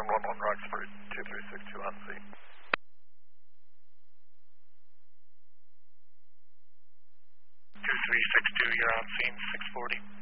111 Roxbury, 2362 on scene. 2362, you're on scene, 640.